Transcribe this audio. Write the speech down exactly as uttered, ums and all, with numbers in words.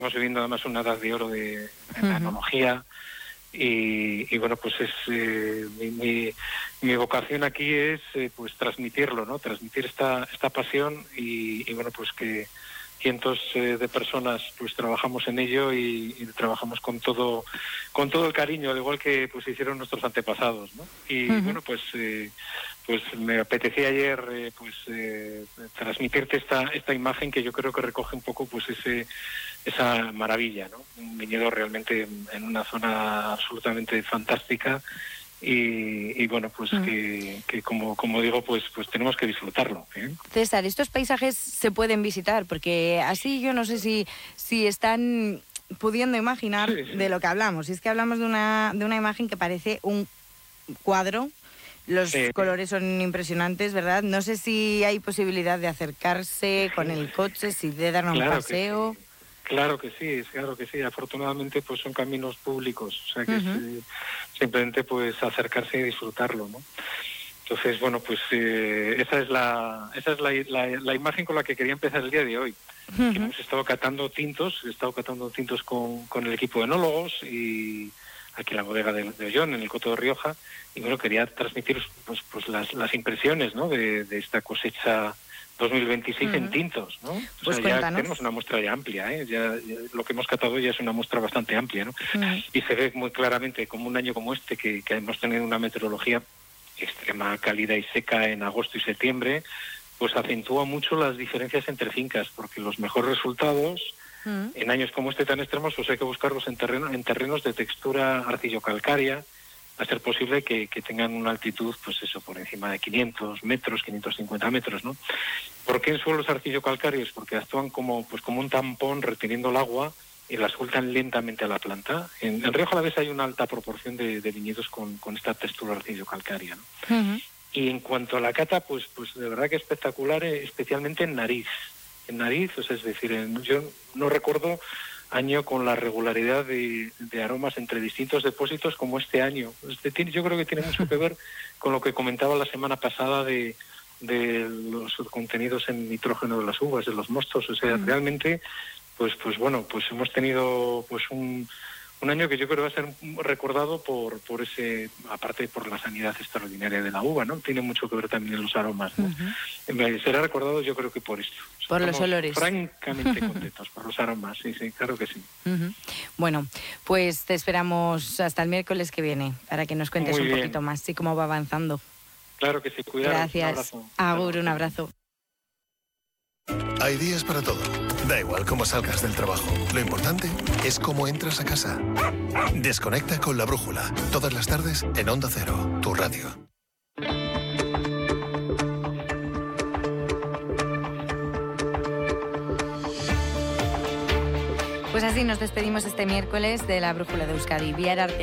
Estamos viviendo además una edad de oro de, de Uh-huh. la enología y, y bueno, pues es eh, mi, mi, mi vocación aquí es eh, pues transmitirlo, ¿no? Transmitir esta esta pasión y, y bueno, pues que cientos eh, de personas pues trabajamos en ello y, y trabajamos con todo con todo el cariño, al igual que pues hicieron nuestros antepasados, ¿no? Y Uh-huh. bueno, pues eh, pues me apetecía ayer eh, pues eh, transmitirte esta esta imagen que yo creo que recoge un poco pues ese esa maravilla, ¿no? Un viñedo realmente en una zona absolutamente fantástica y, y bueno, pues uh-huh. que, que como como digo, pues pues tenemos que disfrutarlo, ¿eh? César, estos paisajes se pueden visitar porque así yo no sé si si están pudiendo imaginar sí, sí. de lo que hablamos. Y es que hablamos de una de una imagen que parece un cuadro. Los sí. colores son impresionantes, ¿verdad? No sé si hay posibilidad de acercarse sí. con el coche, si de dar un claro paseo. Que sí. Claro que sí, claro que sí. Afortunadamente, pues son caminos públicos, o sea que uh-huh. es, simplemente pues acercarse y disfrutarlo, ¿no? Entonces, bueno, pues eh, esa es la esa es la, la, la imagen con la que quería empezar el día de hoy. Uh-huh. Que hemos estado catando tintos, he estado catando tintos con, con el equipo de enólogos y aquí en la bodega de, de Ollón, en el Coto de Rioja, y bueno, quería transmitir pues pues las, las impresiones, ¿no? de, de esta cosecha dos mil veintiséis uh-huh. en tintos, ¿no? O pues sea, cuéntanos. Ya tenemos una muestra ya amplia, ¿eh? Ya, ya lo que hemos catado ya es una muestra bastante amplia, ¿no? Uh-huh. Y se ve muy claramente como un año como este, que, que hemos tenido una meteorología extrema, cálida y seca en agosto y septiembre, pues acentúa mucho las diferencias entre fincas, porque los mejores resultados uh-huh. en años como este tan extremos, pues hay que buscarlos en, terreno, en terrenos de textura arcillo-calcárea, a ser posible que, que tengan una altitud, pues eso, por encima de quinientos metros, quinientos cincuenta metros, ¿no? ¿Por qué en suelos arcillo-calcáreos? Porque actúan como, pues como un tampón reteniendo el agua y la sueltan lentamente a la planta. En, en Rioja Alavesa hay una alta proporción de, de viñedos con, con esta textura arcillo-calcárea, ¿no? Uh-huh. Y en cuanto a la cata, pues, pues de verdad que espectacular, especialmente en nariz. En nariz, o sea, es decir, en, yo no recuerdo año con la regularidad de, de aromas entre distintos depósitos como este año. Este tiene, yo creo que tiene mucho que ver con lo que comentaba la semana pasada de, de los contenidos en nitrógeno de las uvas, de los mostos. O sea, mm. realmente, pues, pues bueno, pues hemos tenido pues un, un año que yo creo que va a ser recordado por, por ese, aparte por la sanidad extraordinaria de la uva, ¿no? Tiene mucho que ver también en los aromas, ¿no? Uh-huh. Será recordado yo creo que por esto. Por Estamos los olores. Francamente contentos por los aromas, sí, sí, claro que sí. Uh-huh. Bueno, pues te esperamos hasta el miércoles que viene para que nos cuentes Muy un bien. poquito más y cómo va avanzando. Claro que sí, cuidado. Gracias. Un Agur, un abrazo. Hay días para todo. Da igual cómo salgas del trabajo. Lo importante es cómo entras a casa. Desconecta con La Brújula. Todas las tardes en Onda Cero, tu radio. Pues así nos despedimos este miércoles de La Brújula de Euskadi. Viar Arte